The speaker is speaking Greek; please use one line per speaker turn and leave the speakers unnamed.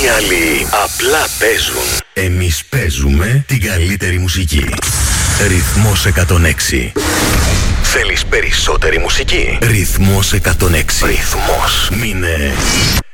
Οι άλλοι απλά παίζουν. Εμείς παίζουμε την καλύτερη μουσική. Ρυθμός 106. Θέλεις περισσότερη μουσική? Ρυθμός 106. Ρυθμός. Μείνε